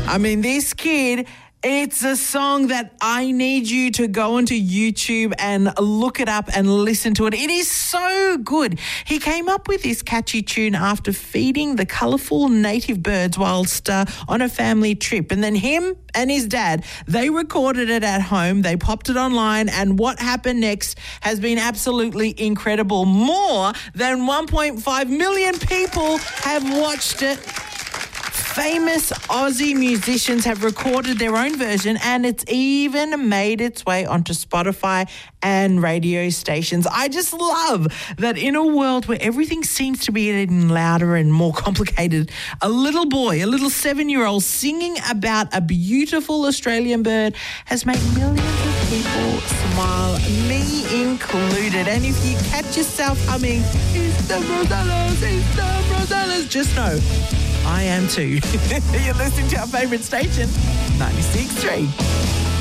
I mean, this kid, it's a song that I need you to go onto YouTube and look it up and listen to it. It is so good. He came up with this catchy tune after feeding the colourful native birds whilst on a family trip. And then him and his dad, they recorded it at home. They popped it online. And what happened next has been absolutely incredible. More than 1.5 million people have watched it. Famous Aussie musicians have recorded their own version and it's even made its way onto Spotify and radio stations. I just love that in a world where everything seems to be getting louder and more complicated, a little boy, a little 7-year-old singing about a beautiful Australian bird has made millions of people smile, me included. And if you catch yourself humming, it's the Rosellas, just know I am too. You're listening to our favourite station, 96.3.